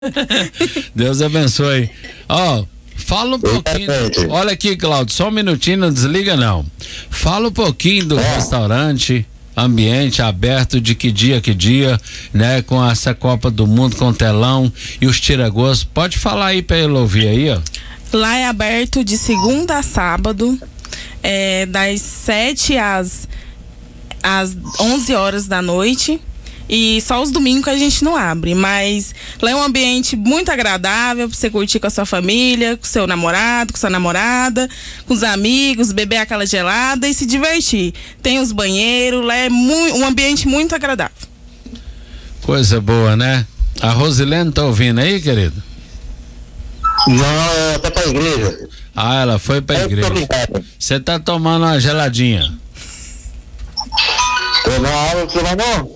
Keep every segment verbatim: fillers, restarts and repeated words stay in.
Deus abençoe. Ó, fala um pouquinho. Olha aqui, Cláudio, só um minutinho, não desliga não. Fala um pouquinho do restaurante, ambiente aberto, de que dia, que dia, né? Com essa Copa do Mundo, com telão e os tiragostos. Pode falar aí pra ele ouvir aí, ó. Lá é aberto de segunda a sábado, é, das sete às, às onze horas da noite. E só os domingos que a gente não abre, mas lá é um ambiente muito agradável para você curtir com a sua família, com seu namorado, com sua namorada, com os amigos, beber aquela gelada e se divertir. Tem os banheiros, lá é muito, um ambiente muito agradável. Coisa boa, né? A Rosilene tá ouvindo aí, querido? Não, ela tá pra igreja. Ah, ela foi pra igreja. Você tá tomando uma geladinha? Tô na aula, você vai não?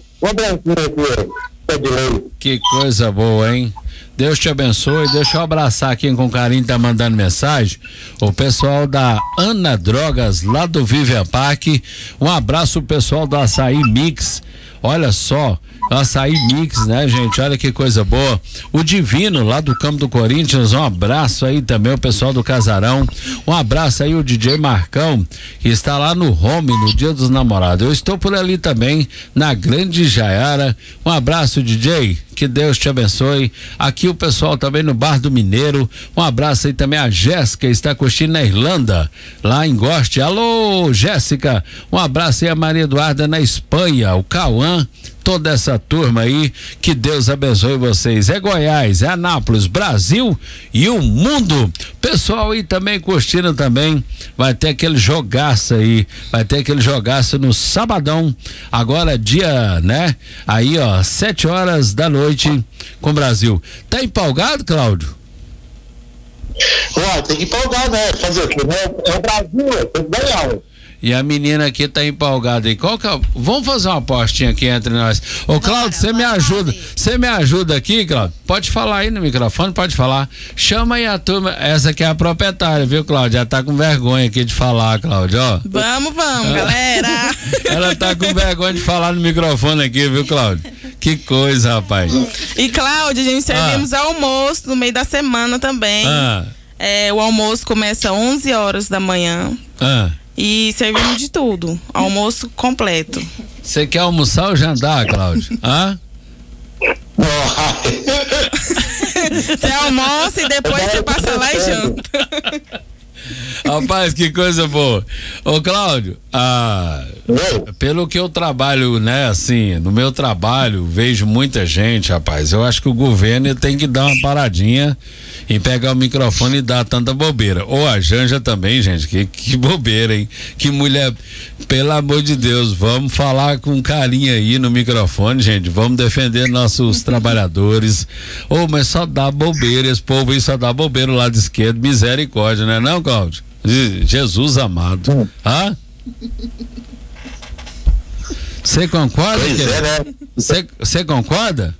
Que coisa boa, hein? Deus te abençoe. Deixa eu abraçar quem com carinho tá mandando mensagem. O pessoal da Ana Drogas, lá do Vivian Park. Um abraço pro pessoal do Açaí Mix. Olha só, Açaí Mix, né, gente? Olha que coisa boa. O Divino, lá do Campo do Corinthians, um abraço aí também, o pessoal do Casarão. Um abraço aí, o D J Marcão, que está lá no Home, no Dia dos Namorados. Eu estou por ali também, na Grande Jaiara. Um abraço, D J. Que Deus te abençoe. Aqui o pessoal também no Bar do Mineiro. Um abraço aí também a Jéssica, está curtindo na Irlanda, lá em Goste. Alô, Jéssica. Um abraço aí a Maria Eduarda na Espanha, o Cauã, toda essa turma aí. Que Deus abençoe vocês. É Goiás, é Anápolis, Brasil e o mundo. Pessoal aí também curtindo também. Vai ter aquele jogaço aí. Vai ter aquele jogaço no sabadão. Agora dia, né? Aí, ó, sete horas da noite com o Brasil. Tá empolgado, Cláudio? Ué, tem que empolgar, né? Fazer o quê? É o Brasil, tem que ganhar. E a menina aqui tá empolgada aí. Qual que é? Vamos fazer uma apostinha aqui entre nós. Ô, Cláudio, você me ajuda. Você me ajuda aqui, Cláudio? Pode falar aí no microfone, pode falar. Chama aí a turma. Essa aqui é a proprietária, viu, Cláudio? Já tá com vergonha aqui de falar, Cláudio, ó. Vamos, vamos, galera. Ela tá com vergonha de falar no microfone aqui, viu, Cláudio? Que coisa, rapaz. E, Cláudio, a gente servimos ah. almoço no meio da semana também. Ah. É, o almoço começa às onze horas da manhã. Ah. E servimos de tudo, almoço completo. Você quer almoçar ou jantar, Cláudio? Hã? Você almoça e depois você passa lá e janta. Rapaz, que coisa boa. Ô, Cláudio, ah, pelo que eu trabalho, né, assim, no meu trabalho, vejo muita gente, rapaz. Eu acho que o governo tem que dar uma paradinha e pegar o microfone e dar tanta bobeira. Ou a Janja também, gente, que, que bobeira, hein? Que mulher, pelo amor de Deus, vamos falar com carinho aí no microfone, gente. Vamos defender nossos trabalhadores. Ô, oh, mas só dá bobeira, esse povo aí só dá bobeira do lado esquerdo, misericórdia, né, não, Cláudio? Jesus amado. Hã? Você concorda? Você é, né? concorda?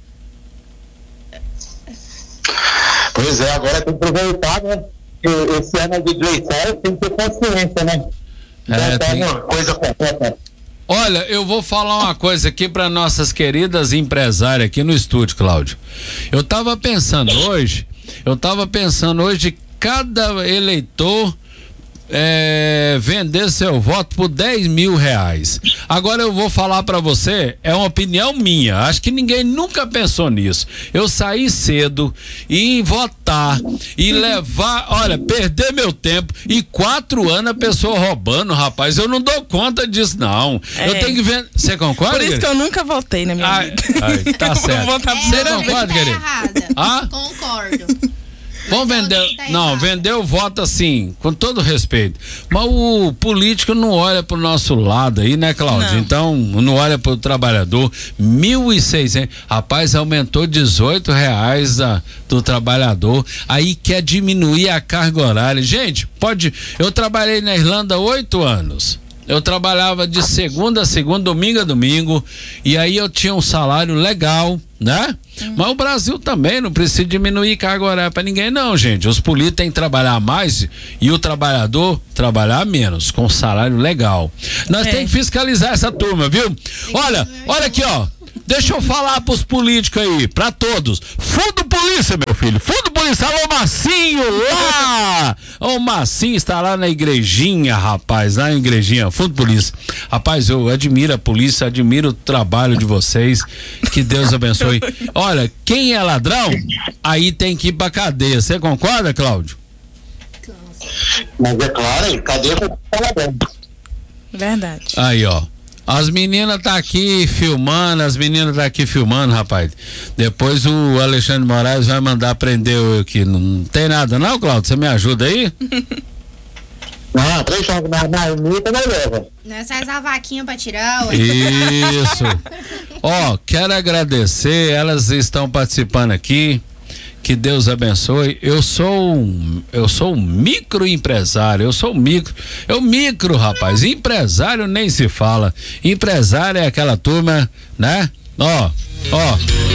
Pois é, agora tem que aproveitar, né? Esse ano de eleição tem que ter consciência, né? É, tem... uma coisa completa. Olha, eu vou falar uma coisa aqui para nossas queridas empresárias aqui no estúdio, Cláudio. Eu tava pensando hoje, eu tava pensando hoje cada eleitor É, vender seu voto por dez mil reais. Agora eu vou falar pra você, é uma opinião minha, acho que ninguém nunca pensou nisso. Eu saí cedo e votar e levar, olha, perder meu tempo e quatro anos a pessoa roubando, rapaz, eu não dou conta disso não. É. Eu tenho que ver, você concorda? Por isso que eu nunca votei na minha ai, vida. Ai, tá certo. Você concorda, querido? Ah? Concordo. Vamos vender, não, vender o voto assim, com todo respeito. Mas o político não olha pro nosso lado aí, né, Cláudio? Não. Então, não olha pro trabalhador. mil e seiscentos, rapaz, aumentou dezoito reais a, do trabalhador. Aí quer diminuir a carga horária. Gente, pode. Eu trabalhei na Irlanda oito anos. Eu trabalhava de segunda a segunda, domingo a domingo, e aí eu tinha um salário legal, né? Hum. Mas o Brasil também não precisa diminuir carga horária para ninguém não, gente. Os políticos têm que trabalhar mais e o trabalhador trabalhar menos, com salário legal. Nós é. temos que fiscalizar essa turma, viu? Olha, olha aqui, ó. deixa eu falar pros políticos aí, pra todos. Fundo Polícia, meu filho. Fundo Polícia. Alô, Massinho, lá. O Massinho está lá na igrejinha, rapaz. Lá na igrejinha. Fundo Polícia. Rapaz, eu admiro a polícia, admiro o trabalho de vocês. Que Deus abençoe. Olha, quem é ladrão, aí tem que ir pra cadeia. Você concorda, Cláudio? Mas é claro, hein? Cadê o ladrão? Verdade. Aí, ó. As meninas tá aqui filmando, as meninas tá aqui filmando, rapaz. Depois o Alexandre Moraes vai mandar prender eu aqui. Não tem nada não, Cláudio? Você me ajuda aí? Não, três jogos na marmita, não leva. Nós faz a vaquinha pra tirar, ué. Isso. Ó, quero agradecer, elas estão participando aqui. Que Deus abençoe. Eu sou um, eu sou um microempresário, eu sou um micro, eu micro, rapaz. Empresário nem se fala. Empresário é aquela turma, né? Ó, ó.